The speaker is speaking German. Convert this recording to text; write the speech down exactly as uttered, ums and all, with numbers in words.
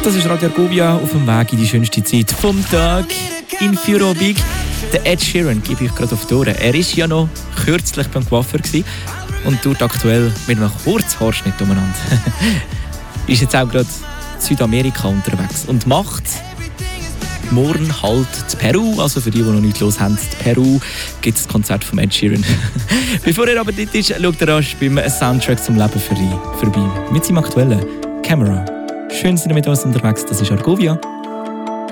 Das ist Radio Argovia auf dem Weg in die schönste Zeit vom Tag in Feierabend. Der Ed Sheeran gebe ich gerade auf die Ohren. Er war ja noch kürzlich beim Coiffeur und tut aktuell mit einem Kurzhaarschnitt umeinander. Ist jetzt auch gerade in Südamerika unterwegs und macht morgen halt in Peru. Also für die, die noch nichts los haben, in Peru gibt es das Konzert von Ed Sheeran. Bevor er aber dort ist, schaut er rasch beim Soundtrack zum Leben vorbei. Mit seinem aktuellen Camera. Schön, sind ihr mit uns unterwegs. Das ist Argovia.